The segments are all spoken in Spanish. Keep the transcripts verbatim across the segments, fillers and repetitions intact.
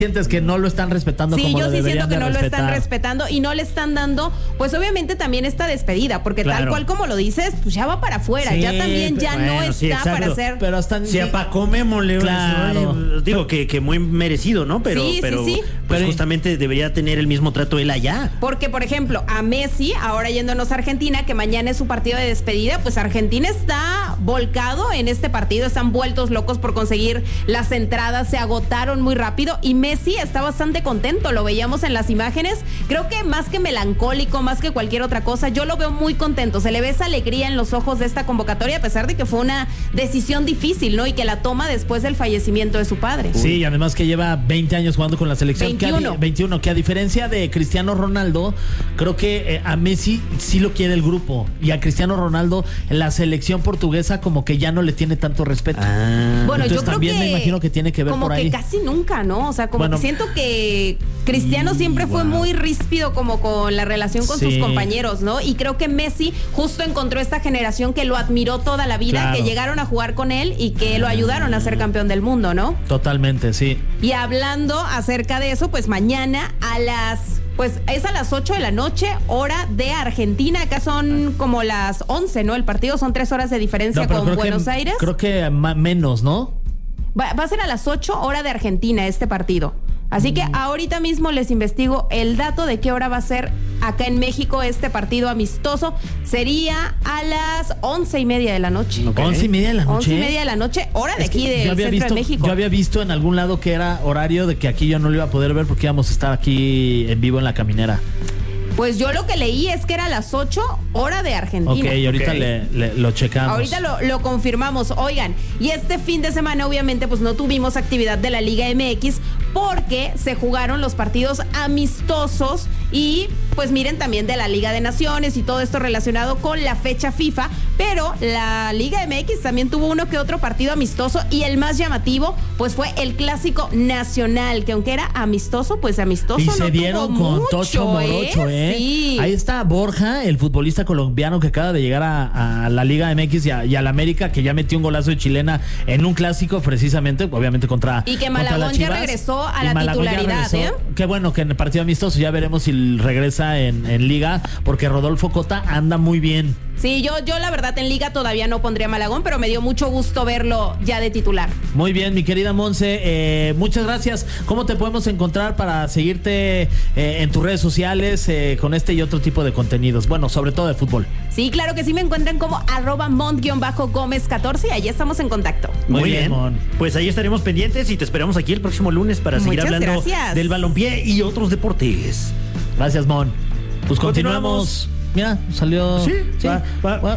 sientes que no lo están respetando sí, como yo lo sí deberían siento que de no respetar. lo están respetando y no le están dando, pues obviamente también esta despedida, porque Claro. tal cual como lo dices, pues ya va para afuera, Sí, ya también ya bueno, no sí, está exacto. para hacer. Pero hasta Si a Paco Memo le Claro. oye, digo que, que muy merecido, ¿no? Pero, Sí, sí, pero sí. pues Pero- justamente debería tener el mismo trato él allá. Porque, por ejemplo, a Messi, ahora yéndonos a Argentina, que mañana es su partido de despedida, pues Argentina está volcado en este partido, están vueltos locos por conseguir las entradas, se agotaron muy rápido y Messi está bastante contento, lo veíamos en las imágenes, creo que más que melancólico, más que cualquier otra cosa, yo lo veo muy contento, se le ve esa alegría en los ojos de esta convocatoria, a pesar de que fue una decisión difícil, ¿no? Y que la toma después del fallecimiento de su padre. Sí, y además que lleva veinte años jugando con la selección. Que a, veintiuno. di- veintiuno, que a diferencia de Cristiano Ronaldo, creo que eh, a Messi sí lo quiere el grupo. Y a Cristiano Ronaldo, la selección portuguesa como que ya no le tiene tanto respeto. Ah. Bueno, Entonces yo creo también que me imagino que tiene que ver como por que ahí. casi nunca, ¿no? O sea, como Bueno. que siento que Cristiano Y, siempre fue wow. muy ríspido como con la relación con Sí. sus compañeros, ¿no? Y creo que Messi justo encontró esta generación que lo admiró toda la vida, Claro. que llegaron a jugar con él y que lo ayudaron a ser campeón del mundo, ¿no? Totalmente, sí. Y hablando acerca de eso, pues mañana a las, pues es a las ocho de la noche, hora de Argentina. Acá son como las once, ¿no? El partido son tres horas de diferencia No, pero con creo que- Buenos Aires. Creo que ma- menos, ¿no? Va, va a ser a las ocho hora de Argentina este partido. Así que ahorita mismo les investigo el dato de qué hora va a ser acá en México este partido amistoso. Sería a las once y media de la noche. Ok. Once y media de la noche. Once y media de la noche, hora de Es que aquí del yo había centro visto, de México. Yo había visto en algún lado que era horario de que aquí yo no lo iba a poder ver porque íbamos a estar aquí en vivo en la caminera. Pues yo lo que leí es que era a las ocho hora de Argentina. Ok, y ahorita Ok. le, le- lo checamos. Ahorita lo, lo confirmamos. Oigan, y este fin de semana obviamente pues no tuvimos actividad de la Liga M X porque se jugaron los partidos amistosos y pues miren también de la Liga de Naciones y todo esto relacionado con la fecha FIFA, pero la Liga M X también tuvo uno que otro partido amistoso y el más llamativo pues fue el Clásico Nacional, que aunque era amistoso, pues amistoso Y no se dieron tuvo con mucho, Tocho Morocho, ¿eh? Sí. Ahí está Borja, el futbolista colombiano que acaba de llegar a, a la Liga M X y a, y a la América, que ya metió un golazo de chilena en un clásico, precisamente, obviamente contra. Y que contra las Malagón ya Chivas. regresó a Y la Malagón ya titularidad, regresó. ¿eh? Qué bueno que en el partido amistoso ya veremos si regresa en, en Liga, porque Rodolfo Cota anda muy bien. Sí, yo, yo la verdad en Liga todavía no pondría a Malagón, pero me dio mucho gusto verlo ya de titular. Muy bien, mi querida Monse, eh, muchas gracias. ¿Cómo te podemos encontrar para seguirte eh, en tus redes sociales eh, con este y otro tipo de contenidos? Bueno, sobre todo de fútbol. Sí, claro que sí, me encuentran como arroba mont-gómez catorce y ahí estamos en contacto. Muy Muy bien, bien. Mon. Pues ahí estaremos pendientes y te esperamos aquí el próximo lunes para seguir Muchas hablando gracias. del balompié y otros deportes. Gracias, Mon. Pues continuamos. Continuamos. Mira, salió. Sí, va- va- Va-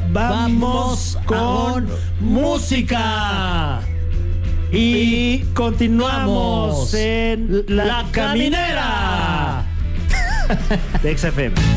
vamos con música. Y continuamos en La Caminera de X F M.